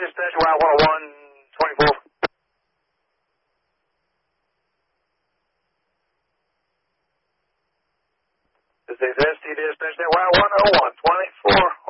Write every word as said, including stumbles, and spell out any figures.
Dispatch, we're at one oh one twenty-four. This is S T Dispatch, we're at one oh one twenty-four.